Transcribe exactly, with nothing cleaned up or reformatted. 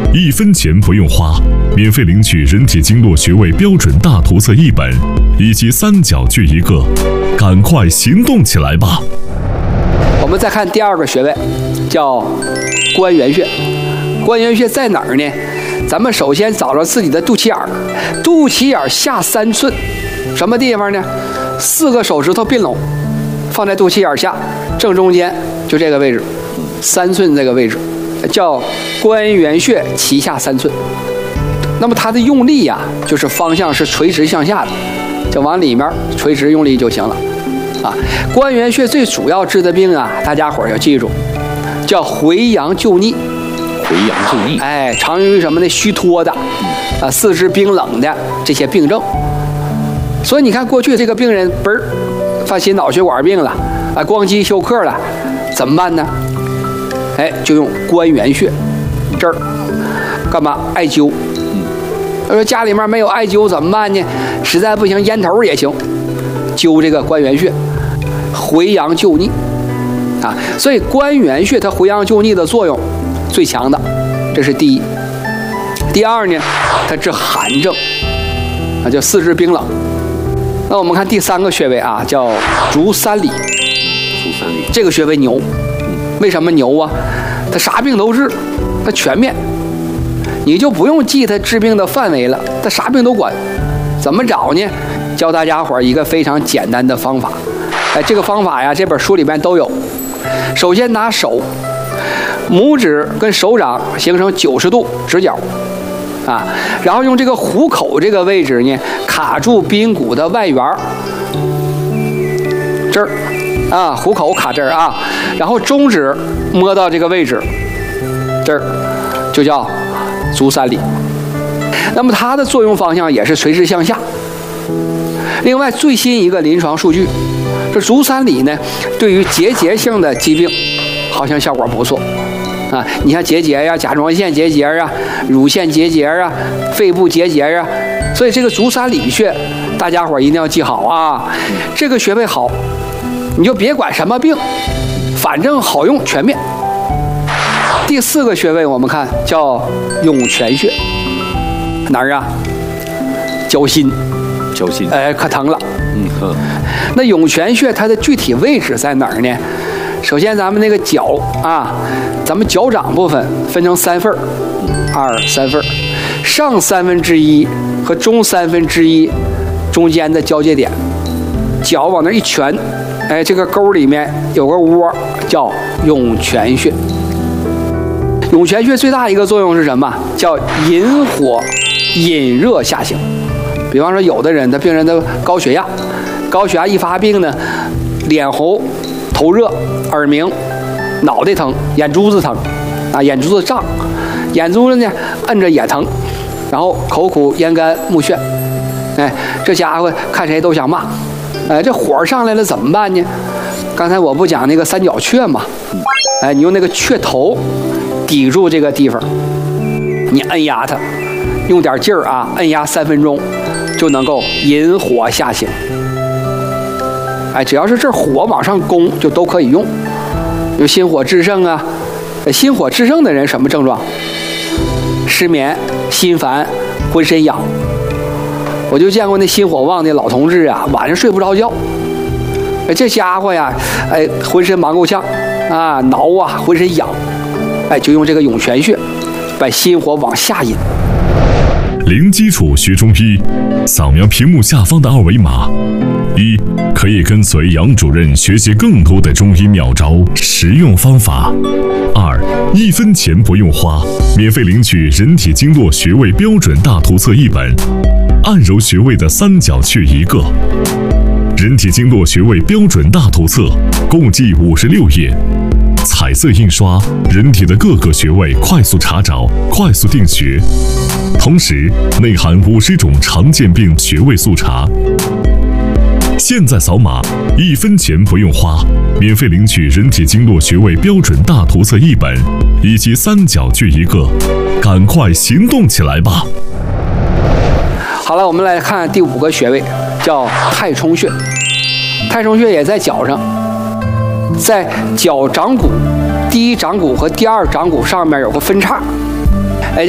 一分钱不用花，免费领取人体经络穴位标准大图册一本，以及三角锯一个，赶快行动起来吧！ 我们再看第二个穴位，叫关元穴。关元穴在哪儿呢？咱们首先找着自己的肚脐眼儿，肚脐眼下三寸，什么地方呢？四个手指头并拢，放在肚脐眼下正中间，就这个位置，三寸这个位置，叫关元穴脐下三寸。那么它的用力呀、啊，就是方向是垂直向下的，就往里面垂直用力就行了。啊，关元穴最主要治的病啊，大家伙儿要记住，叫回阳救逆。 回阳救逆， 哎，常用于什么呢？虚脱的，啊，四肢冰冷的这些病症。所以你看，过去这个病人嘣儿发心脑血管病了，啊，光肌休克了，怎么办呢？哎，就用关元穴这儿干嘛？艾灸。他说家里面没有艾灸怎么办呢？实在不行，烟头也行，灸这个关元穴，回阳救逆啊。所以关元穴它回阳救逆的作用最强的，这是第一。第二呢，它治寒症，啊，叫四肢冰冷。那我们看第三个穴位啊，叫足三里。 足三里， 这个穴位牛，为什么牛啊？它啥病都治，它全面，你就不用记它治病的范围了，它啥病都管。怎么找呢？教大家伙一个非常简单的方法。哎，这个方法呀，这本书里面都有。首先拿手。拇指跟手掌形成九十度直角，啊，然后用这个虎口这个位置呢，卡住髌骨的外缘，这儿，啊，虎口卡这儿啊，然后中指摸到这个位置，这儿，就叫足三里。那么它的作用方向也是垂直向下。另外，最新一个临床数据，这足三里呢，对于结节性的疾病，好像效果不错。啊，你像结节呀、甲状腺结节啊、乳腺结节啊、肺部结节啊，所以这个足三里穴，大家伙一定要记好啊。这个穴位好，你就别管什么病，反正好用全面。第四个穴位我们看叫涌泉穴，哪儿啊？脚心， 脚心， 哎，可疼了。 嗯呵。 那涌泉穴它的具体位置在哪儿呢？首先，咱们那个脚啊，咱们脚掌部分分成三份儿，二三份儿，上三分之一和中三分之一中间的交界点，脚往那一蜷，哎，这个沟里面有个窝，叫涌泉穴。涌泉穴最大一个作用是什么？叫引火、引热下行。比方说，有的人的病人的高血压，高血压一发病呢，脸红。头热、耳鸣、脑袋疼、眼珠子疼，啊，眼珠子胀，眼珠子呢摁着也疼，然后口苦、咽干、目眩，哎，这家伙看谁都想骂，哎，这火上来了怎么办呢？刚才我不讲那个三角雀吗？哎，你用那个雀头抵住这个地方，你摁压它，用点劲儿啊，摁压三分钟，就能够引火下行。哎，只要是这火往上攻，就都可以用。有心火炽盛啊，心火炽盛的人什么症状？失眠、心烦、浑身痒。我就见过那心火旺的老同志啊，晚上睡不着觉。哎，这家伙呀，哎，浑身忙够呛啊，挠啊，浑身痒。哎，就用这个涌泉穴，把心火往下引。 零基础学中医，扫描屏幕下方的二维码。一，可以跟随杨主任学习更多的中医妙招、实用方法。二，一分钱不用花，免费领取人体经络穴位标准大图册一本，按揉穴位的三角穴一个。人体经络穴位标准大图册共计五十六页，彩色印刷，人体的各个穴位快速查找、快速定穴，同时内含五十种常见病穴位速查。现在扫码，一分钱不用花，免费领取人体经络穴位标准大图册一本，以及三角锯一个，赶快行动起来吧！ 好了，我们来看第五个穴位，叫太冲穴。太冲穴也在脚上，在脚掌骨第一掌骨和第二掌骨上面有个分叉，